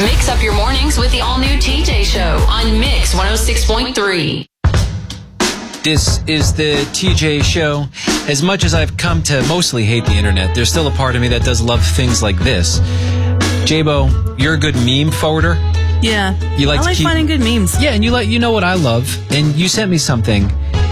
Mix up your mornings with the all-new TJ Show on Mix 106.3. This is the TJ Show. As much as I've come to mostly hate the internet, there's still a part of me that does love things like this. J-Bo, you're a good meme forwarder. Yeah. I like finding good memes. Yeah, and you know what I love. And you sent me something,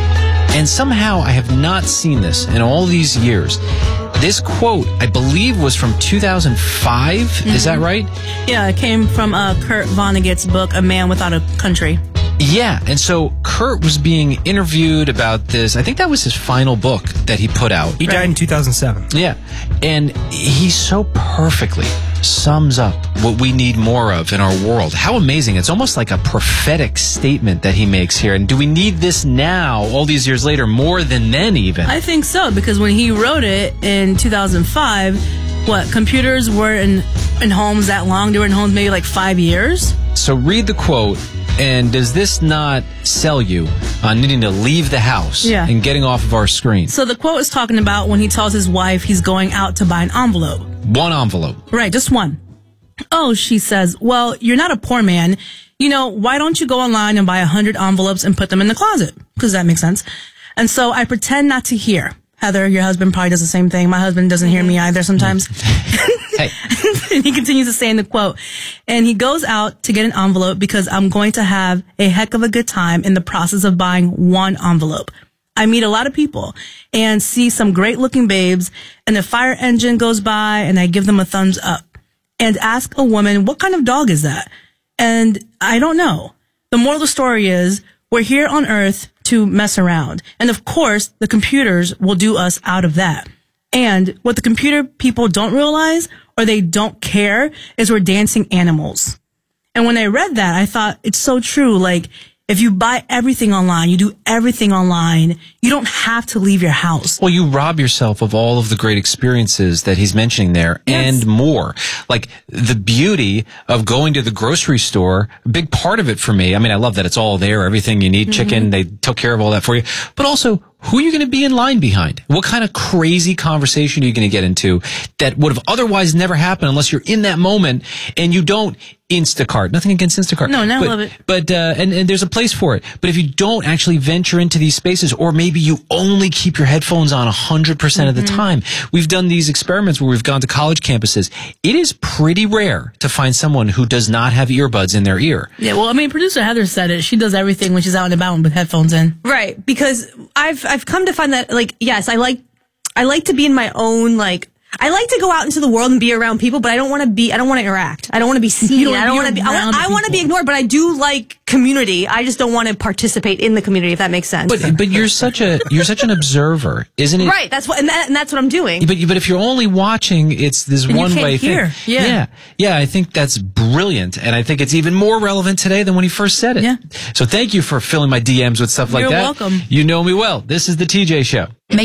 and somehow I have not seen this in all these years. This quote, I believe, was from 2005. Mm-hmm. Is that right? Yeah, it came from Kurt Vonnegut's book, A Man Without a Country. Yeah, and so Kurt was being interviewed about this. I think that was his final book that he put out. He died in 2007. Yeah, and he so perfectly sums up what we need more of in our world. How amazing. It's almost like a prophetic statement that he makes here. And do we need this now, all these years later, more than then even? I think so, because when he wrote it in 2005, computers were in homes that long? They were in homes maybe like 5 years? So read the quote. And does this not sell you on needing to leave the house and getting off of our screen? So the quote is talking about when he tells his wife he's going out to buy an envelope. One envelope. Right, just one. Oh, she says, well, you're not a poor man. Why don't you go online and buy 100 envelopes and put them in the closet? Because that makes sense. And so I pretend not to hear. Heather, your husband probably does the same thing. My husband doesn't hear me either sometimes. Hey. And he continues to say in the quote, and he goes out to get an envelope because I'm going to have a heck of a good time in the process of buying one envelope. I meet a lot of people and see some great looking babes, and the fire engine goes by and I give them a thumbs up and ask a woman, what kind of dog is that? And I don't know. The moral of the story is we're here on Earth to mess around. And of course, the computers will do us out of that. And what the computer people don't realize or they don't care is we're dancing animals. And when I read that, I thought it's so true. Like, if you buy everything online, you do everything online, you don't have to leave your house. Well, you rob yourself of all of the great experiences that he's mentioning there and more. Like the beauty of going to the grocery store, a big part of it for me. I mean, I love that it's all there, everything you need, chicken, they took care of all that for you. But also, who are you going to be in line behind? What kind of crazy conversation are you going to get into that would have otherwise never happened unless you're in that moment and you don't Instacart? Nothing against Instacart. No, I love it. But, and there's a place for it. But if you don't actually venture into these spaces, or maybe you only keep your headphones on 100% of the time. We've done these experiments where we've gone to college campuses. It is pretty rare to find someone who does not have earbuds in their ear. Yeah, well, I mean, producer Heather said it. She does everything when she's out and about with headphones in. Right, because I've come to find that, like, yes, I like to be in my own, like, I like to go out into the world and be around people, but I don't want to interact. I don't want to be seen. I don't want to be, I want to be ignored, but I do like community. I just don't want to participate in the community, if that makes sense. But you're such an observer, isn't it? Right. That's what, and that's what I'm doing. But if you're only watching, it's this one way thing. Yeah. I think that's brilliant, and I think it's even more relevant today than when he first said it. Yeah. So thank you for filling my DMs with stuff like that. You're welcome. You know me well. This is the TJ Show.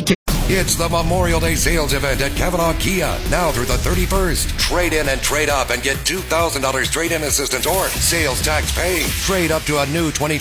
It's the Memorial Day sales event at Kavanaugh Kia, now through the 31st. Trade in and trade up and get $2,000 trade-in assistance or sales tax paid. Trade up to a new 2020